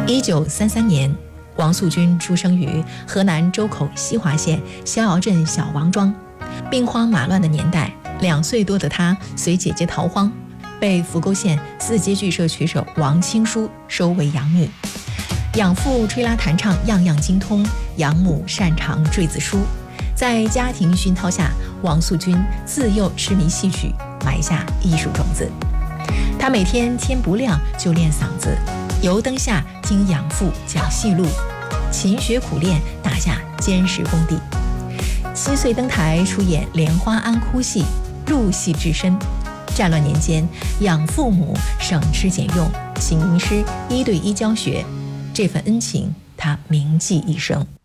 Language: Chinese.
1933年，王素君出生于河南周口西华县逍遥镇小王庄。兵荒马乱的年代，2岁多的她随姐姐逃荒，被扶沟县4街剧社曲手王清书收为养女。养父吹拉弹唱样样精通，养母擅长坠子书。在家庭熏陶下，王素君自幼痴迷戏曲，埋下艺术种子。她每天天不亮就练嗓子，油灯下听养父讲戏路，勤学苦练，打下坚实功底。7岁登台出演《莲花庵》哭戏，入戏至深。战乱年间，养父母省吃俭用，请名师1对1教学，这份恩情他铭记一生。